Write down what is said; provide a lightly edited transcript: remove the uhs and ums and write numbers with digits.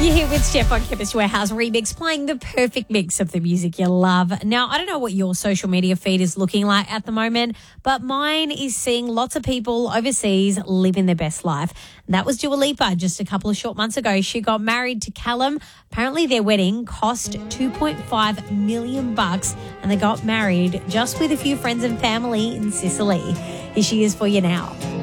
You're here with Steph on Chemist Warehouse Remix, playing the perfect mix of the music you love. Now, I don't know what your social media feed is looking like at the moment, but mine is seeing lots of people overseas living their best life. And that was Dua Lipa just a couple of short months ago. She got married to Callum. Apparently their wedding cost $2.5 million and they got married just with a few friends and family in Sicily. Here she is for you now.